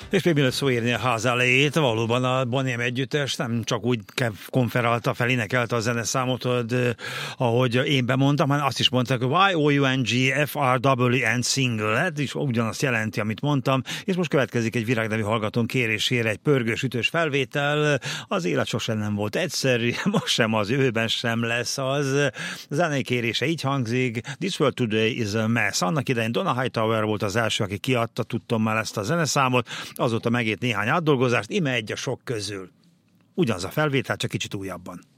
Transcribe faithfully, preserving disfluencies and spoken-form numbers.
És még mielőtt szó érni a ház elejét, valóban a Boniem együttes nem csak úgy konferálta fel, énekelte a zeneszámot, hogy, ahogy én bemondtam, hanem azt is mondták, hogy Y O U N G F R W N single, hát is ugyanazt jelenti, amit mondtam, és most következik egy Virág nevű hallgatón kérésére egy pörgős, ütős felvétel. Az élet sosem nem volt egyszerű, most sem az, jövőben sem lesz az. Zenei kérése így hangzik: This World Today is a Mess. Annak idején Donna Hightower volt az első, aki kiadta, tudtam már ezt a zeneszámot, azóta megért néhány átdolgozást, ime egy a sok közül. Ugyanaz a felvétel, csak kicsit újabban.